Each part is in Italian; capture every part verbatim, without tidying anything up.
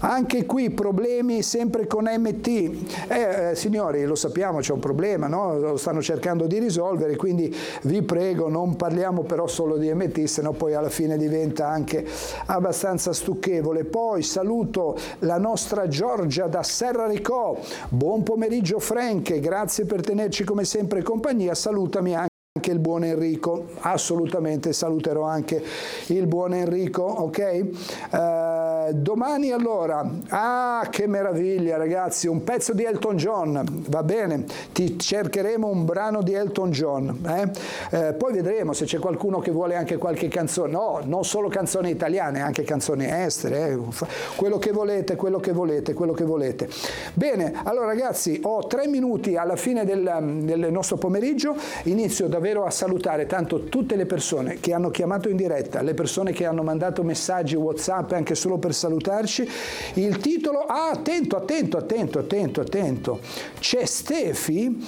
Anche qui problemi sempre con M T. Eh, eh, signori, lo sappiamo, c'è un problema, no? Lo stanno cercando di risolvere, quindi vi prego, non parliamo però solo di M T, sennò poi alla fine diventa anche abbastanza stucchevole. Poi saluto la nostra Giorgia da Serraricò. Buon pomeriggio Frank, grazie per tenerci come sempre compagnia. Salutami anche anche il buon Enrico, assolutamente saluterò anche il buon Enrico, ok? Uh, domani allora, ah che meraviglia ragazzi, un pezzo di Elton John, va bene, ti cercheremo un brano di Elton John, eh? Uh, poi vedremo se c'è qualcuno che vuole anche qualche canzone, no, non solo canzoni italiane, anche canzoni estere, eh? Quello che volete, quello che volete, quello che volete. Bene, allora ragazzi, ho tre minuti alla fine del, del nostro pomeriggio, inizio davvero a salutare tanto tutte le persone che hanno chiamato in diretta, le persone che hanno mandato messaggi WhatsApp anche solo per salutarci. Il titolo, ah attento, attento, attento, attento, attento, c'è Stefi,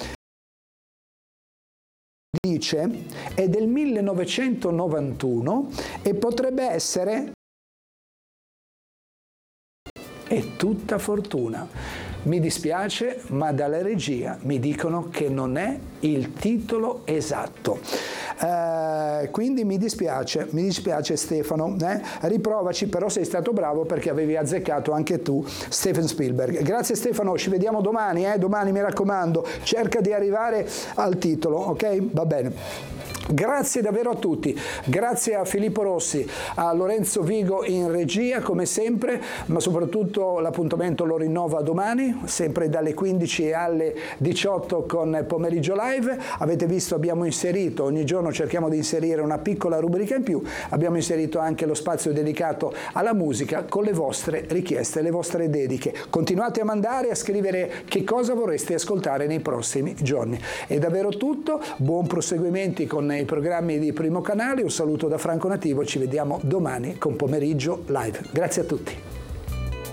dice, è del millenovecentonovantuno e potrebbe essere È tutta fortuna. Mi dispiace, ma dalla regia mi dicono che non è il titolo esatto. Eh, quindi mi dispiace, mi dispiace Stefano, eh? Riprovaci, però sei stato bravo perché avevi azzeccato anche tu Steven Spielberg. Grazie Stefano, ci vediamo domani, eh? Domani mi raccomando, cerca di arrivare al titolo, ok? Va bene. Grazie davvero a tutti, grazie a Filippo Rossi, a Lorenzo Vigo in regia come sempre, ma soprattutto l'appuntamento lo rinnova domani, sempre dalle quindici alle diciotto con Pomeriggio Live. Avete visto, abbiamo inserito, ogni giorno cerchiamo di inserire una piccola rubrica in più, abbiamo inserito anche lo spazio dedicato alla musica con le vostre richieste, le vostre dediche. Continuate a mandare, a scrivere che cosa vorreste ascoltare nei prossimi giorni. È davvero tutto, buon proseguimenti con i programmi di Primo Canale, un saluto da Franco Nativo, ci vediamo domani con Pomeriggio Live. Grazie a tutti.